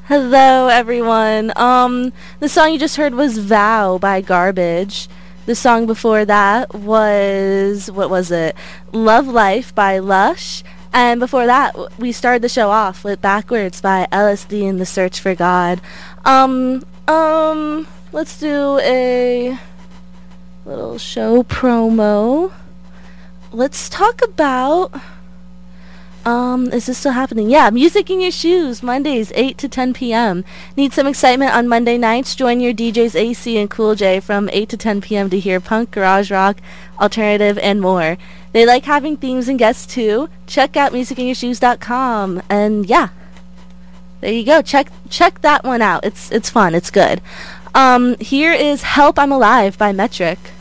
Hello, everyone. The song you just heard was Vow by Garbage. The song before that was, what was it? Love Life by Lush. And before that, we started the show off with Backwards by LSD and the Search for God. Let's do a little show promo. Let's talk about... is this still happening? Yeah, Music in Your Shoes, Mondays, 8 to 10 p.m. Need some excitement on Monday nights? Join your DJs AC and Cool J from 8 to 10 p.m. to hear punk, garage rock, alternative, and more. They like having themes and guests, too. Check out musicinyourshoes.com. And, yeah, there you go. Check that one out. It's fun. It's good. Here is Help I'm Alive by Metric.